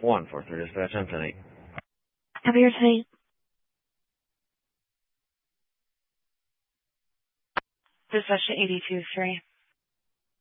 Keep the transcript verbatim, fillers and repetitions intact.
one four three dispatch, I'm ten eight. Have your ten. Dispatch to eighty-two three.